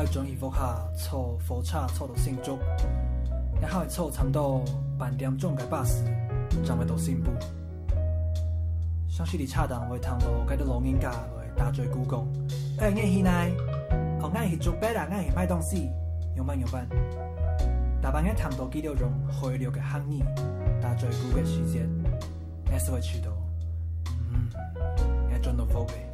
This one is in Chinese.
要将衣服下错火叉错到成足，然后会错差不多8点钟该巴士，才会到新埔。想是伫恰当会通到该到录音架会大嘴鼓讲，眼戏奶，眼是做白啦，眼是歹东西，用班。大班嘅通到记录中回流嘅行义，大嘴鼓嘅时间，还是会去到，转到后背。